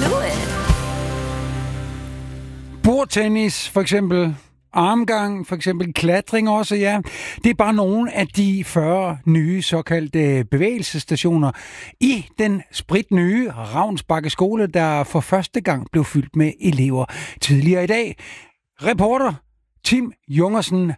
it. Bordtennis for eksempel, armgang, for eksempel klatring også, ja. Det er bare nogle af de 40 nye såkaldte bevægelsesstationer i den spritnye Ravnsbakke skole, der for første gang blev fyldt med elever tidligere i dag. Reporter Tim Jungersen